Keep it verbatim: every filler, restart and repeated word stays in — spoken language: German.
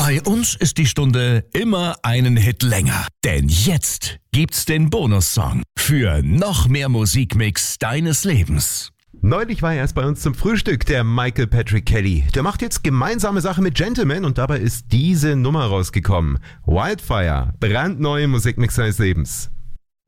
Bei uns ist die Stunde immer einen Hit länger. Denn jetzt gibt's den Bonussong für noch mehr Musikmix deines Lebens. Neulich war er erst bei uns zum Frühstück, der Michael Patrick Kelly. Der macht jetzt gemeinsame Sache mit Gentleman und dabei ist diese Nummer rausgekommen. Wildfire, brandneue Musikmix seines Lebens.